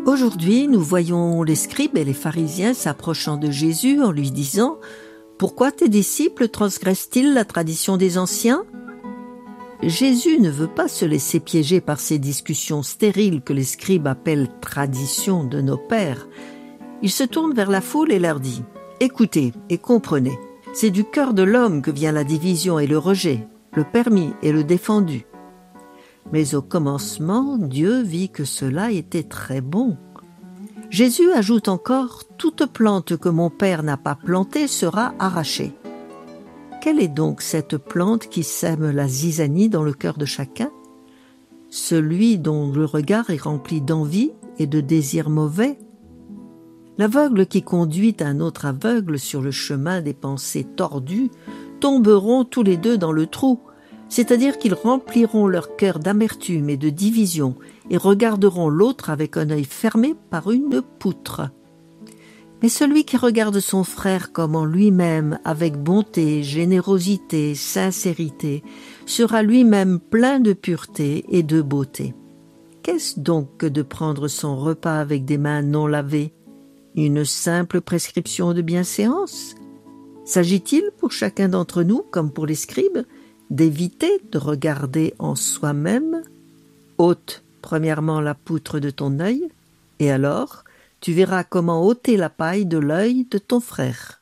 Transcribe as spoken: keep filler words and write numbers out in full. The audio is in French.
Aujourd'hui, nous voyons les scribes et les pharisiens s'approchant de Jésus en lui disant « Pourquoi tes disciples transgressent-ils la tradition des anciens ?» Jésus ne veut pas se laisser piéger par ces discussions stériles que les scribes appellent « tradition de nos pères ». Il se tourne vers la foule et leur dit « Écoutez et comprenez, c'est du cœur de l'homme que vient la division et le rejet, le permis et le défendu. » Mais au commencement, Dieu vit que cela était très bon. Jésus ajoute encore « Toute plante que mon Père n'a pas plantée sera arrachée ». Quelle est donc cette plante qui sème la zizanie dans le cœur de chacun? Celui dont le regard est rempli d'envie et de désirs mauvais? L'aveugle qui conduit un autre aveugle sur le chemin des pensées tordues tomberont tous les deux dans le trou, c'est-à-dire qu'ils rempliront leur cœur d'amertume et de division et regarderont l'autre avec un œil fermé par une poutre. Mais celui qui regarde son frère comme en lui-même, avec bonté, générosité, sincérité, sera lui-même plein de pureté et de beauté. Qu'est-ce donc que de prendre son repas avec des mains non lavées? Une simple prescription de bienséance? S'agit-il pour chacun d'entre nous, comme pour les scribes, d'éviter de regarder en soi-même? Ôte premièrement la poutre de ton œil, et alors tu verras comment ôter la paille de l'œil de ton frère.